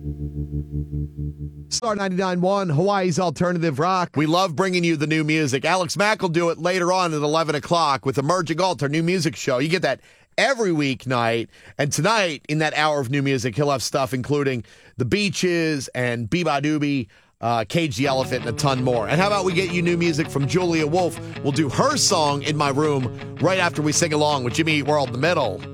Star 99.1, Hawaii's Alternative Rock. We love bringing you the new music. Alex Mack will do it later on at 11 o'clock with Emerging Alt, our new music show. You get that every weeknight. And tonight, in that hour of new music, he'll have stuff including The Beaches and Biba Doobie, Cage the Elephant, and a ton more. And how about we get you new music from Julia Wolf? We'll do her song In My Room right after we sing along with Jimmy Eat World in the middle.